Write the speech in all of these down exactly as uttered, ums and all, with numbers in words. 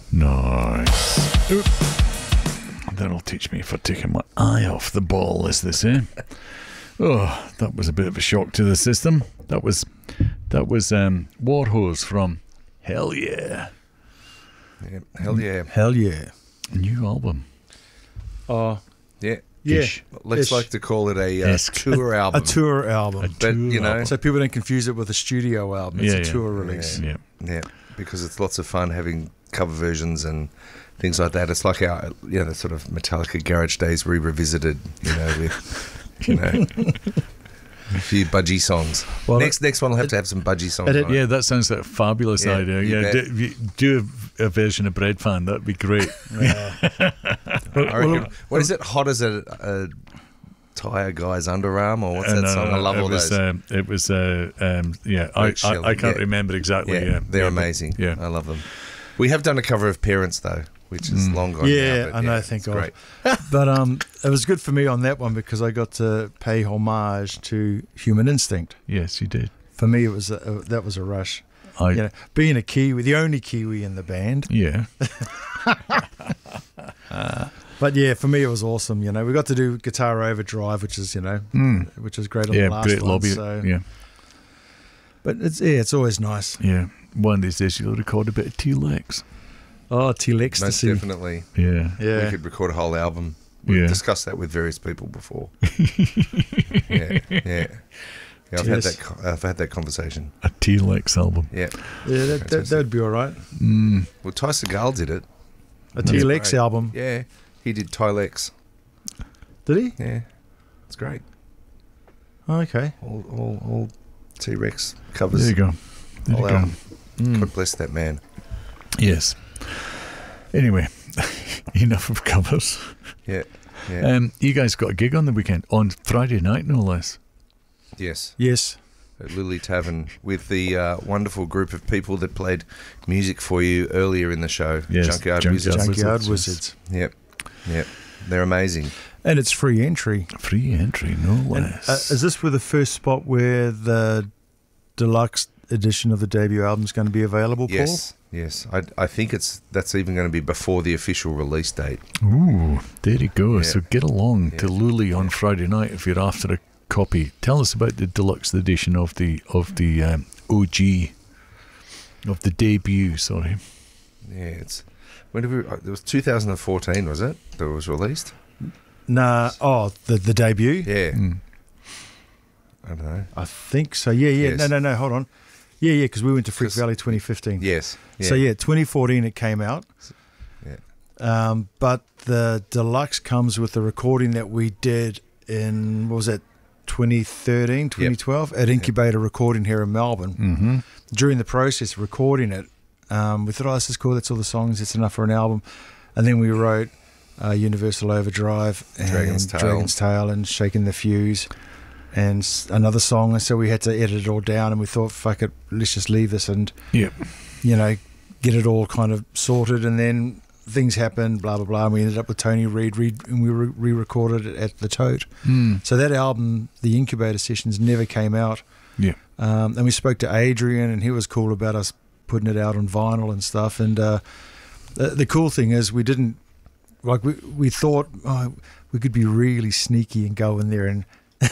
Nice. Oop. That'll teach me for taking my eye off the ball, as they say. Oh, that was a bit of a shock to the system. That was that was um, Warhose from Hell Yeah. Yeah, hell yeah. Hell yeah. New album. Oh, Yeah. yeah. Ish. Let's Ish. like to call it a uh, Esque. tour album. A tour album. A But, tour you know, album. So people don't confuse it with a studio album. It's Yeah, a yeah. tour release. Yeah. Yeah, because it's lots of fun having cover versions and things like that. It's like our, you know, the sort of Metallica Garage Days re revisited, you know, with, you know, a few budgie songs. Well, next next one will have to have some budgie songs. it- on it. Yeah, that sounds like a fabulous Yeah, idea. you Yeah, bet. do, do a, a version of Bread Fan. That'd be great. I reckon, what is it? Hot as a, a tire guy's underarm, or what's Uh, that no, song? no, I love it all was, those. Um, it was, uh, um, yeah, I, Rick I, Shelley, I can't yeah. remember exactly. yeah, Yeah, they're yeah, but- amazing. Yeah. I love them. We have done a cover of Parents though, which is Mm. long gone. Yeah, now, but I know, yeah, thank it's God. great. But um, it was good for me on that one because I got to pay homage to Human Instinct. Yes, you did. For me, it was a, a, that was a rush. I, You know, being a Kiwi, the only Kiwi in the band. yeah. But yeah, for me, it was awesome. You know, we got to do Guitar Overdrive, which is you know, Mm. which was great on Yeah, the last great one. lobby. So, Yeah, but it's yeah, it's always nice. yeah. One of these days you'll record a bit of T-Lex. Oh, T-Lex to Most see. definitely. Yeah. Yeah. We could record a whole album. We've Yeah. discussed that with various people before. yeah, yeah. Yeah, I've had Yes. that. co- I've had that conversation. A T-Lex album. Yeah. Yeah, that, that, that'd be all right. Mm. Well, Ty Segall did it. A That's T-Lex great. album. Yeah, he did Tylex. Did he? Yeah, it's great. Oh, okay. All, all, all T-Rex covers. There you go. There Whole you go. album. Mm. God bless that man. Yes. Anyway, enough of covers. Yeah, yeah. Um, you guys got a gig on the weekend, on Friday night, no less. yes, Yes. at Lily Tavern with the uh, wonderful group of people that played music for you earlier in the show. Yes, Junkyard Junkyard Wizards. Junkyard Wizards. Wizards. Yep, yep. They're amazing. And it's free entry. Free entry, no And, less. uh, is this where the first spot where the deluxe edition of the debut album is going to be available, Paul? Yes, yes. I, I think it's that's even going to be before the official release date. Ooh, there you go. Yeah. So get along to Yeah. Luli on Yeah. Friday night if you're after a copy. Tell us about the deluxe edition of the of the um, O G, of the debut. Sorry. Yeah, it's when did we? It was two thousand fourteen, was it? That it was released. Nah. Oh, the the debut. Yeah, Mm. I don't know. I think so. Yeah, yeah. Yes. No, no, no. Hold on. Yeah, yeah. Because we went to Freak 'Cause- Valley twenty fifteen. Yes. So yeah, twenty fourteen it came out. Yeah. Um, but the deluxe comes with the recording that we did in what was it, twenty thirteen, twenty twelve at Incubator Recording here in Melbourne. Mm-hmm. During the process of recording it, um, we thought, oh, this is cool. That's all the songs. It's enough for an album. And then we wrote uh, Universal Overdrive and Dragon's Tail. Dragon's Tail and Shaking the Fuse and s- another song. And so we had to edit it all down. And we thought, fuck it, let's just leave this and Yep. you know, get it all kind of sorted, and then things happened, blah, blah, blah, and we ended up with Tony Reid, re- and we re- re-recorded it at the Tote. Mm. So that album, the Incubator Sessions, never came out. Yeah. Um, and we spoke to Adrian, and he was cool about us putting it out on vinyl and stuff. And uh, the, the cool thing is we didn't, like, we, we thought oh, we could be really sneaky and go in there and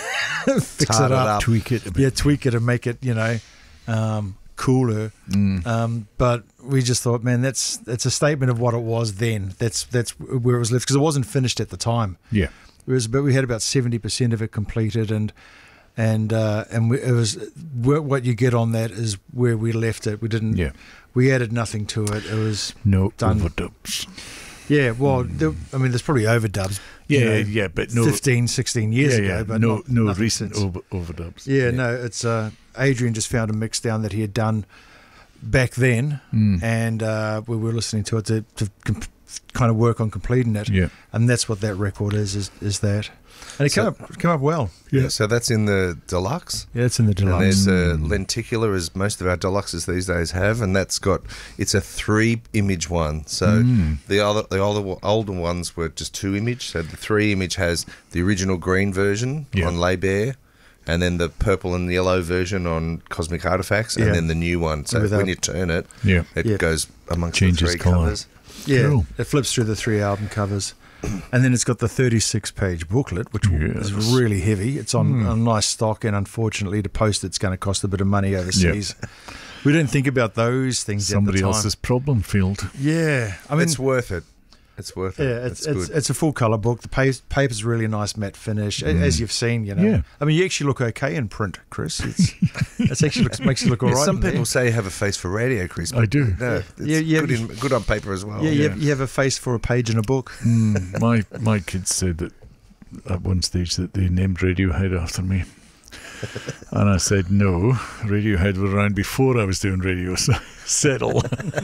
fix Tart it it up. up. Tweak it a bit. Yeah, tweak it and make it, you know, um, cooler. Mm. Um, but we just thought, man, that's that's a statement of what it was then. That's that's where it was left because it wasn't finished at the time. Yeah. It was, but we had about seventy percent of it completed, and and uh, and we, it was what you get on that is where we left it. We didn't. Yeah. We added nothing to it. It was No Done. overdubs. yeah. Well, there, I mean, there's probably overdubs. you Yeah, know, yeah, but no. fifteen, sixteen years yeah, ago. yeah, But no, not, no nothing recent since. over, overdubs. Yeah, Yeah. no, it's uh, Adrian just found a mix down that he had done back then, Mm. and uh, we were listening to it to, to comp- kind of work on completing it, Yeah. and that's what that record is. Is, is that? And it So- came up came up well. Yeah. So that's in the deluxe. Yeah, it's in the And deluxe. there's a Mm. lenticular, as most of our deluxes these days have, and that's got it's a three image one. So Mm. the other the older older ones were just two image. So the three image has the original green version Yeah. on Lay Bear, and then the purple and yellow version on Cosmic Artifacts, and Yeah. then the new one. So With when a- you turn it, Yeah. it Yeah. goes amongst Changes the three colour. covers. Yeah, Cool. it flips through the three album covers. And then it's got the thirty-six page booklet, which Yes. is really heavy. It's on, Mm. on nice stock, and unfortunately, to post it's going to cost a bit of money overseas. We don't think about those things Somebody at the time. else's problem field. Yeah, I mean, It's worth it. It's worth it. yeah, it's it's, good. it's a full color book. The pa- paper's really nice matte finish, a- as you've seen. You know, Yeah. I mean, you actually look okay in print, Chris. It's, it's actually looks, makes you look all Yeah, right. some in there. people say you have a face for radio, Chris. I but do. No, it's Yeah, yeah, good, in, good on paper as well. yeah, you yeah. have, you have a face for a page in a book. Mm, my my kids said that at one stage that they named Radiohead after me. And I said, no, Radiohead were around before I was doing radio, so settle.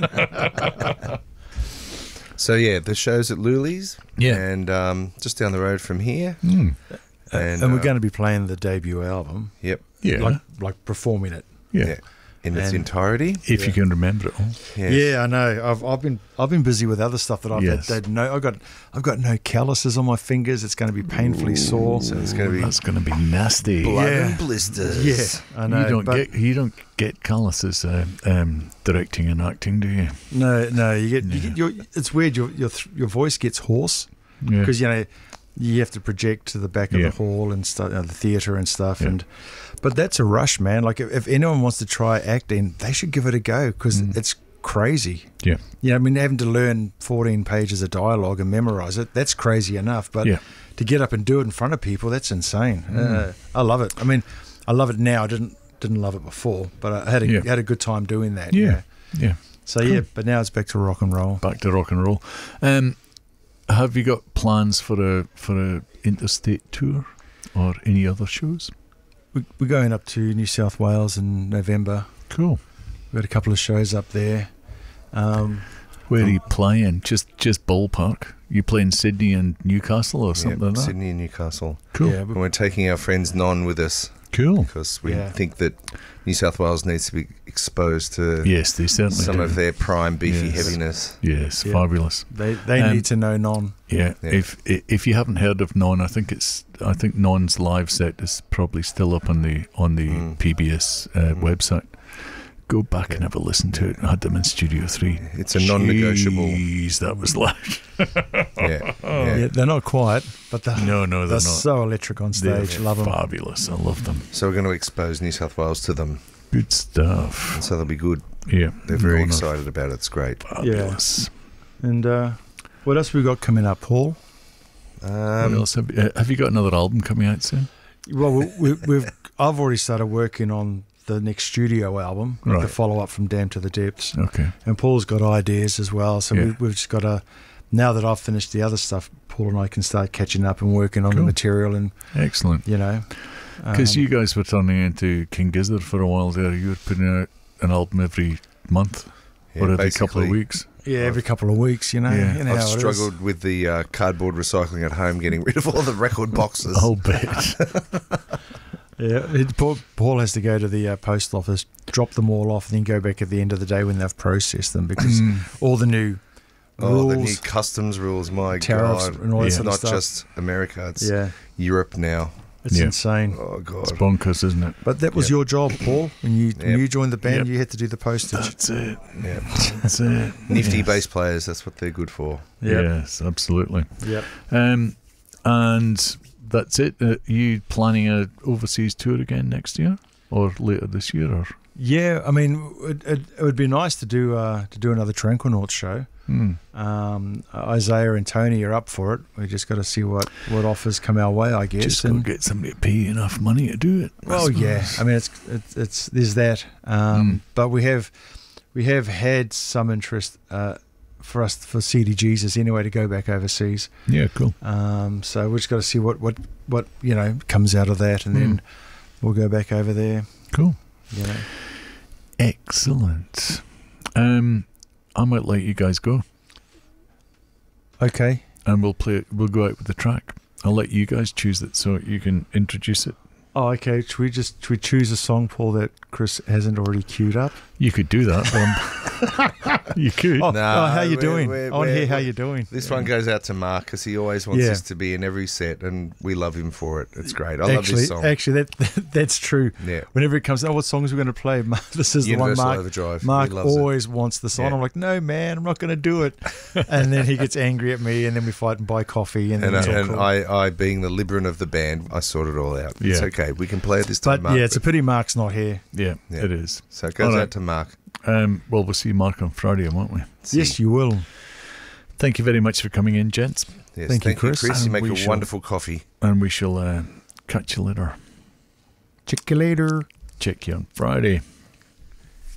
So yeah, the show's at Luli's. Yeah. And um, just down the road from here. Mm, And, And, we're uh, going to be playing the debut album, Yep. yeah, like like performing it. yeah. Yeah. In its And- entirety. If you Yeah. can remember it all. Yes. Yeah, I know. I've I've been I've been busy with other stuff that I've Yes. had. No, I've got I've got no calluses on my fingers. It's going to be painfully sore. So it's going to be That's going to be nasty. blood Yeah. and blisters. Yeah, I know. you don't but get you don't get calluses uh, um, directing and acting, do you? no, no. You get, you Yeah. get your. It's weird. Your your th- your voice gets hoarse Yeah. because you know you have to project to the back of Yeah. the hall and stuff, uh, the theatre and stuff. Yeah. And but that's a rush, man. Like if, if anyone wants to try acting, they should give it a go because Mm. it's crazy. Yeah. Yeah, I mean, having to learn fourteen pages of dialogue and memorize it, that's crazy enough. But Yeah. to get up and do it in front of people, that's insane. Mm. Uh, I love it. I mean, I love it now. I didn't didn't love it before, but I had a, Yeah. had a good time doing that. Yeah. Yeah. So, Cool. yeah, but now it's back to rock and roll. Back to rock and roll. Um, have you got plans for a for a interstate tour or any other shows? We, we're going up to New South Wales in November. Cool. We've got a couple of shows up there. Um, Where are you playing? Just just ballpark? You playing Sydney and Newcastle or Yeah, something like that? Sydney and Newcastle. Cool. Yeah, And we- we're taking our friends Non with us Cool. because we Yeah. think that New South Wales needs to be exposed to Yes, they certainly some do. of their prime beefy Yes. heaviness. Yes, Yeah. fabulous. they they Um, need to know non. Yeah. Yeah. If i- if you haven't heard of Non, I think it's I think Non's live set is probably still up on the on the Mm. P B S uh, Mm. website. Go back Yeah. and have a listen to it. I had them in Studio Three. It's a non-negotiable. Jeez, that was loud. Yeah. Yeah. yeah. they're not quiet, but they're, No, no, they're they're not. so electric on They're stage. Love them. fabulous. I love them. So we're going to expose New South Wales to them. Good stuff. And so they'll be good. Yeah, They're very Non are excited about it. It's great. Fabulous. And uh, what else we got coming up, Paul? What Um, else have, uh, have you got another album coming out soon? Well, we, we, we've I've already started working on the next studio album, like the Right. follow up from Damn to the Depths. Okay. And Paul's got ideas as well. So Yeah. we, we've just got to, now that I've finished the other stuff, Paul and I can start catching up and working on the Cool. material and, Excellent. you know. Because um, you guys were turning into King Gizzard for a while there. You were putting out an album every month yeah, or every couple of basically, weeks. Yeah, every couple of weeks, you know. Yeah. You know I've how it is. struggled with the uh, cardboard recycling at home, getting rid of all the record boxes. I'll bet. Yeah, it, Paul, Paul has to go to the uh, post office, drop them all off, and then go back at the end of the day when they've processed them because Mm. all the new Oh, the rules, new customs rules, my tariffs, God. and all that It's sort of not stuff. just America, it's yeah, Europe now. it's Yeah. insane. Oh, It's God. bonkers, isn't it? But that was Yep. your job, Paul. When you when Yep. you joined the band, Yep. you had to do the postage. That's it. Yeah. That's it. Nifty Yes. bass players, that's what they're good for. Yep. Yes, absolutely. Yep. Um, and that's it. Uh, you planning a overseas tour again next year or later this year? Or Yeah, I mean, it, it, it would be nice to do uh, to do another Tranquilnauts show. Hmm. Um, Isaiah and Tony are up for it. We just got to see what, what offers come our way, I guess. just go And- get somebody to pay you enough money to do it. I well, yeah. suppose. I mean, it's it's, it's there's that. Um, Mm. But we have we have had some interest uh, for us for C D Jesus anyway to go back overseas. Yeah, cool. Um, so we've just got to see what, what, what you know comes out of that, and then Mm. we'll go back over there. Cool. You know. Excellent. Um, I might let you guys go, Okay. and we'll play. We'll go out with the track. I'll let you guys choose it so you can introduce it. Oh, okay. Should we just should we choose a song, Paul, that Chris hasn't already queued up? You could do that. But I'm- you could. Oh, No, oh, how you we're- doing? we're- I want to we're- hear how we're- you're doing. This one goes out to Mark because he always wants Yeah. us to be in every set, and we love him for it. It's great. I love actually, this song. actually, that that's true. Yeah. Whenever it comes, oh, what songs are we going to play? Mark, this is Universal the one. Mark, Overdrive. Mark He loves it. always wants the song. Yeah. I'm like, no, man, I'm not going to do it. And then he gets angry at me, and then we fight and buy coffee, and, And, then I, it's all and cool. I, I, being the Liberin of the band, I sort it all out. It's Yeah. okay. We can play it this time, But Mark. yeah, it's a pity Mark's not here. Yeah, Yeah. it is. so it goes All right. out to Mark. Um, well, we'll see Mark on Friday, won't we? See. Yes, you will. Thank you very much for coming in, gents. Yes, Thank you, thank Chris. You, And make we a shall- wonderful coffee. And we shall uh, catch you later. Check you later. Check you on Friday.